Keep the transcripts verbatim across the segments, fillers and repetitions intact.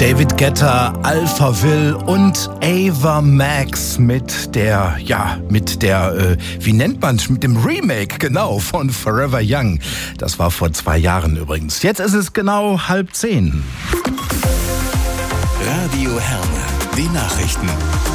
David Guetta, Alphaville und Ava Max mit der, ja, mit der, äh, wie nennt man es, mit dem Remake, genau, von Forever Young. Das war vor zwei Jahren übrigens. Jetzt ist es genau halb zehn. Radio Herne, die Nachrichten.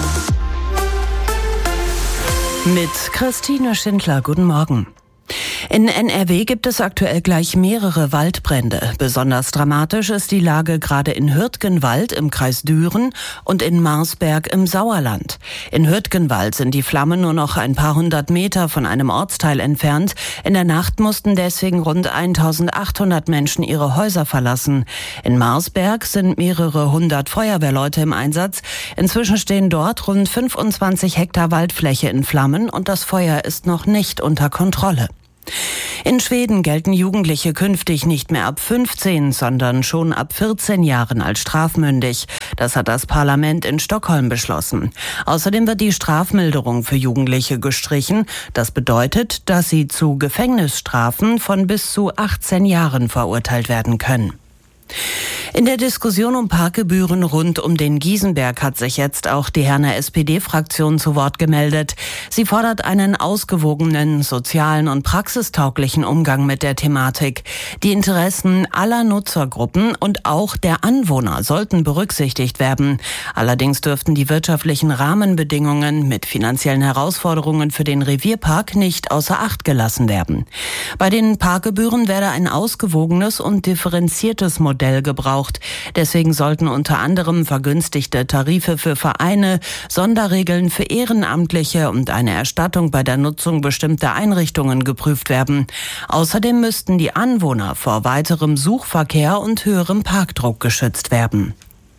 Mit Christine Schindler, guten Morgen. In N R W gibt es aktuell gleich mehrere Waldbrände. Besonders dramatisch ist die Lage gerade in Hürtgenwald im Kreis Düren und in Marsberg im Sauerland. In Hürtgenwald sind die Flammen nur noch ein paar hundert Meter von einem Ortsteil entfernt. In der Nacht mussten deswegen rund eintausendachthundert Menschen ihre Häuser verlassen. In Marsberg sind mehrere hundert Feuerwehrleute im Einsatz. Inzwischen stehen dort rund fünfundzwanzig Hektar Waldfläche in Flammen und das Feuer ist noch nicht unter Kontrolle. In Schweden gelten Jugendliche künftig nicht mehr ab fünfzehn, sondern schon ab vierzehn Jahren als strafmündig. Das hat das Parlament in Stockholm beschlossen. Außerdem wird die Strafmilderung für Jugendliche gestrichen. Das bedeutet, dass sie zu Gefängnisstrafen von bis zu achtzehn Jahren verurteilt werden können. In der Diskussion um Parkgebühren rund um den Giesenberg hat sich jetzt auch die Herner S P D-Fraktion zu Wort gemeldet. Sie fordert einen ausgewogenen, sozialen und praxistauglichen Umgang mit der Thematik. Die Interessen aller Nutzergruppen und auch der Anwohner sollten berücksichtigt werden. Allerdings dürften die wirtschaftlichen Rahmenbedingungen mit finanziellen Herausforderungen für den Revierpark nicht außer Acht gelassen werden. Bei den Parkgebühren werde ein ausgewogenes und differenziertes Modell gebraucht. Deswegen sollten unter anderem vergünstigte Tarife für Vereine, Sonderregeln für Ehrenamtliche und eine Erstattung bei der Nutzung bestimmter Einrichtungen geprüft werden. Außerdem müssten die Anwohner vor weiterem Suchverkehr und höherem Parkdruck geschützt werden.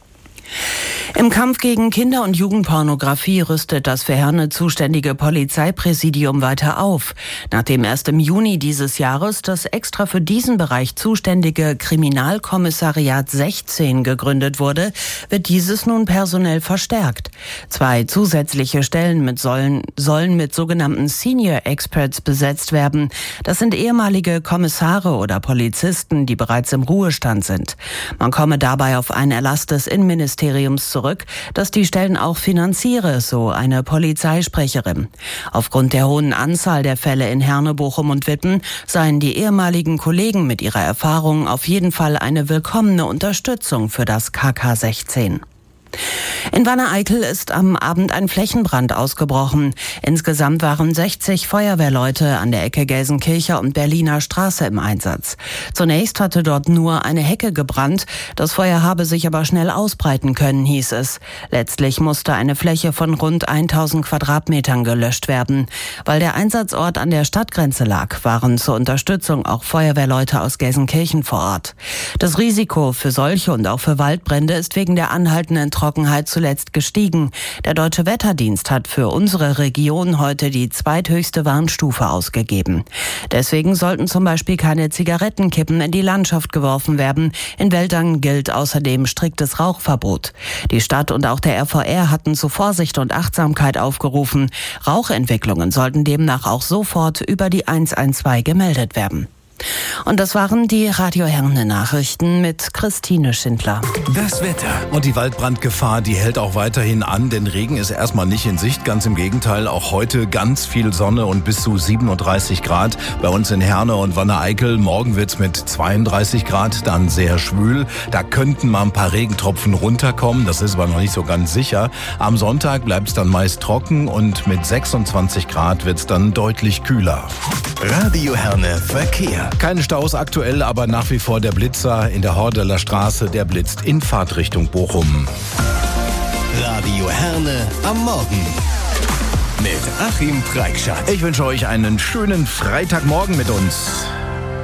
Im Kampf gegen Kinder- und Jugendpornografie rüstet das für Herne zuständige Polizeipräsidium weiter auf. Nachdem erst im Juni dieses Jahres das extra für diesen Bereich zuständige Kriminalkommissariat sechzehn gegründet wurde, wird dieses nun personell verstärkt. Zwei zusätzliche Stellen mit sollen, sollen mit sogenannten Senior Experts besetzt werden. Das sind ehemalige Kommissare oder Polizisten, die bereits im Ruhestand sind. Man komme dabei auf einen Erlass des Innenministeriums zurück, dass die Stellen auch finanziere, so eine Polizeisprecherin. Aufgrund der hohen Anzahl der Fälle in Herne, Bochum und Wippen seien die ehemaligen Kollegen mit ihrer Erfahrung auf jeden Fall eine willkommene Unterstützung für das K K sechzehn. In Wanne-Eickel ist am Abend ein Flächenbrand ausgebrochen. Insgesamt waren sechzig Feuerwehrleute an der Ecke Gelsenkircher und Berliner Straße im Einsatz. Zunächst hatte dort nur eine Hecke gebrannt. Das Feuer habe sich aber schnell ausbreiten können, hieß es. Letztlich musste eine Fläche von rund tausend Quadratmetern gelöscht werden. Weil der Einsatzort an der Stadtgrenze lag, waren zur Unterstützung auch Feuerwehrleute aus Gelsenkirchen vor Ort. Das Risiko für solche und auch für Waldbrände ist wegen der anhaltenden Trockenheit zuletzt gestiegen. Der Deutsche Wetterdienst hat für unsere Region heute die zweithöchste Warnstufe ausgegeben. Deswegen sollten zum Beispiel keine Zigarettenkippen in die Landschaft geworfen werden. In Wäldern gilt außerdem striktes Rauchverbot. Die Stadt und auch der R V R hatten zu Vorsicht und Achtsamkeit aufgerufen. Rauchentwicklungen sollten demnach auch sofort über die eins eins zwei gemeldet werden. Und das waren die Radio Herne Nachrichten mit Christine Schindler. Das Wetter. Und die Waldbrandgefahr, die hält auch weiterhin an, denn Regen ist erstmal nicht in Sicht. Ganz im Gegenteil, auch heute ganz viel Sonne und bis zu siebenunddreißig Grad. Bei uns in Herne und Wanne-Eickel. Morgen wird's mit zweiunddreißig Grad dann sehr schwül. Da könnten mal ein paar Regentropfen runterkommen. Das ist aber noch nicht so ganz sicher. Am Sonntag bleibt's dann meist trocken und mit sechsundzwanzig Grad wird's dann deutlich kühler. Radio Herne Verkehr. Keine Staus aktuell, aber nach wie vor der Blitzer in der Hordeler Straße, der blitzt in Fahrtrichtung Bochum. Radio Herne am Morgen mit Achim Preikschat. Ich wünsche euch einen schönen Freitagmorgen mit uns.